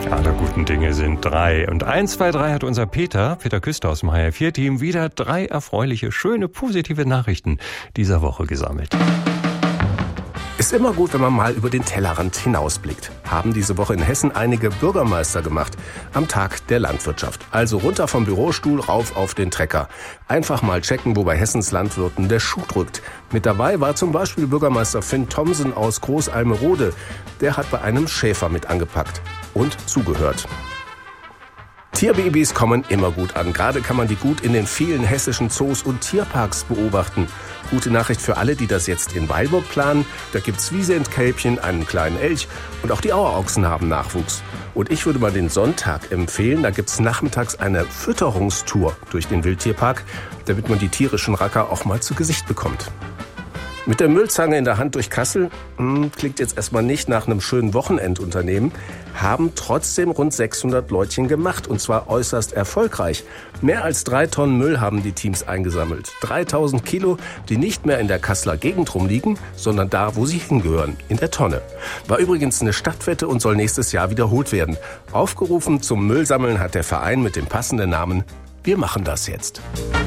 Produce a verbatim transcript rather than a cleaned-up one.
Alle guten Dinge sind drei. Und eins, zwei, drei hat unser Peter, Peter Küster aus dem H R vier Team, wieder drei erfreuliche, schöne, positive Nachrichten dieser Woche gesammelt. Ist immer gut, wenn man mal über den Tellerrand hinausblickt. Haben diese Woche in Hessen einige Bürgermeister gemacht. Am Tag der Landwirtschaft. Also runter vom Bürostuhl, rauf auf den Trecker. Einfach mal checken, wo bei Hessens Landwirten der Schuh drückt. Mit dabei war zum Beispiel Bürgermeister Finn Thomsen aus Großalmerode. Der hat bei einem Schäfer mit angepackt und zugehört. Tierbabys kommen immer gut an. Gerade kann man die gut in den vielen hessischen Zoos und Tierparks beobachten. Gute Nachricht für alle, die das jetzt in Weilburg planen. Da gibt's Wiesentkälbchen, einen kleinen Elch und auch die Auerochsen haben Nachwuchs. Und ich würde mal den Sonntag empfehlen. Da gibt's nachmittags eine Fütterungstour durch den Wildtierpark, damit man die tierischen Racker auch mal zu Gesicht bekommt. Mit der Müllzange in der Hand durch Kassel, hm, klingt jetzt erstmal nicht nach einem schönen Wochenendunternehmen, haben trotzdem rund sechshundert Leutchen gemacht und zwar äußerst erfolgreich. Mehr als drei Tonnen Müll haben die Teams eingesammelt. dreitausend Kilo, die nicht mehr in der Kasseler Gegend rumliegen, sondern da, wo sie hingehören, in der Tonne. War übrigens eine Stadtwette und soll nächstes Jahr wiederholt werden. Aufgerufen zum Müllsammeln hat der Verein mit dem passenden Namen Wir machen das jetzt.